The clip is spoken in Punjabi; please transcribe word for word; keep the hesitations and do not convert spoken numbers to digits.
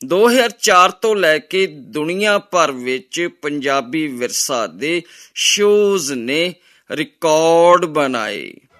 ਦੋ ਹਜ਼ਾਰ ਚਾਰ ਤੋਂ ਲੈ ਕੇ ਦੁਨੀਆ ਭਰ ਵਿੱਚ ਪੰਜਾਬੀ ਵਿਰਸਾ ਦੇ ਸ਼ੋਜ਼ ਨੇ ਰਿਕਾਰਡ ਬਣਾਏ।